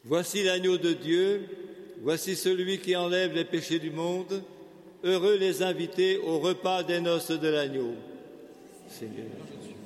Voici l'agneau de Dieu, voici celui qui enlève les péchés du monde. Heureux les invités au repas des noces de l'agneau. Seigneur.